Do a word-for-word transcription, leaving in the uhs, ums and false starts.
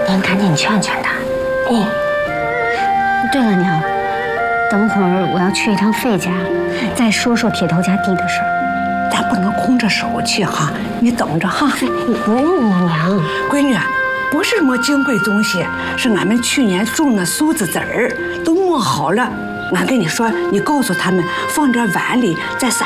您赶紧劝劝他。嗯。对了，娘，等会儿我要去一趟费家，再说说铁头家地的事儿。 咱不能空着手去哈，你等着哈。 不用了，娘。 闺女，不是什么金贵东西，是俺们去年种的苏子籽儿，都磨好了。俺跟你说，你告诉他们放这碗里，再撒